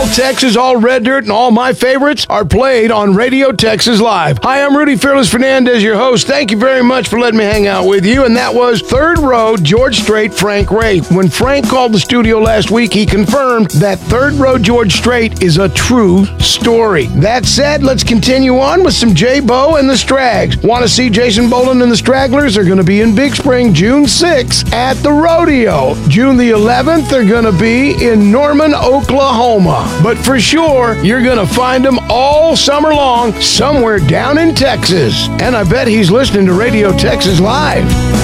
All Texas, all Red Dirt, and all my favorites are played on Radio Texas Live. Hi, I'm Rudy Fearless Fernandez, your host. Thank you very much for letting me hang out with you. And that was Third Row, George Strait, Frank Ray. When Frank called the studio last week, he confirmed that Third Row, George Strait is a true story. That said, let's continue on with some J-Bo and the Strags. Want to see Jason Boland and the Stragglers? They're going to be in Big Spring June 6th at the rodeo. June the 11th, they're going to be in Norman, Oklahoma. But for sure, you're going to find them all summer long somewhere down in Texas. And I bet he's listening to Radio Texas Live.